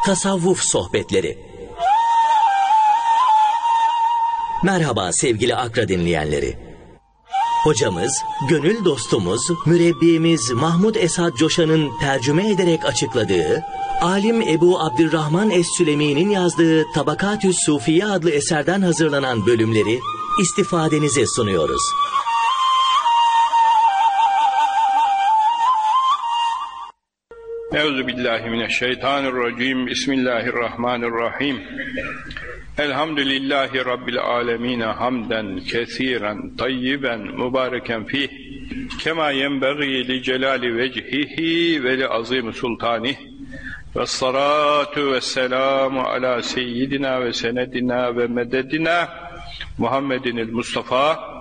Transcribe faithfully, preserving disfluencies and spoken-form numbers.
Tasavvuf Sohbetleri. Merhaba sevgili Akra dinleyenleri. Hocamız, gönül dostumuz, mürebbiyemiz Mahmud Esad Coşan'ın tercüme ederek açıkladığı, alim Ebu Abdurrahman Es-Sülemi'nin yazdığı Tabakatü's Sufiye adlı eserden hazırlanan bölümleri istifadenize sunuyoruz. Euzubillahimineşşeytanirracim. Bismillahirrahmanirrahim. Elhamdülillahi Rabbil alemine hamden kesiren tayyiben mübareken fih kema yenbeği li celali vecihihi ve li azim sultanih ve salatu ve selamu ala seyyidina ve senedina ve mededina Muhammedinil Mustafa